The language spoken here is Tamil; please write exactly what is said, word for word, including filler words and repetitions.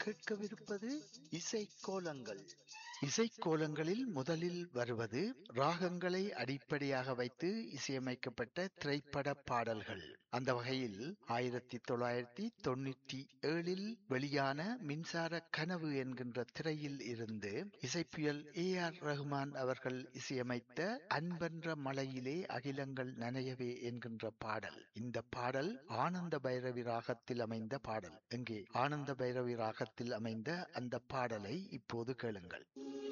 கேட்கவிருப்பது இசைக்கோலங்கள். இசைக்கோலங்களில் முதலில் வருவது ராகங்களை அடிப்படையாக வைத்து இசையமைக்கப்பட்ட திரைப்பட பாடல்கள். அந்த வகையில் ஆயிரத்தி தொள்ளாயிரத்தி தொன்னூற்றி ஏழில் வெளியான மின்சார கனவு என்கின்ற திரையில் இருந்து இசைப்புயல் ஏ ஆர் ரஹ்மான் அவர்கள் இசையமைத்த அன்பென்ற மலையிலே அகிலங்கள் நனையவே என்கின்ற பாடல். இந்த பாடல் ஆனந்த பைரவி ராகத்தில் அமைந்த பாடல். எங்கே ஆனந்த பைரவி ராகத்தில் அமைந்த அந்த பாடலை இப்போது கேளுங்கள்.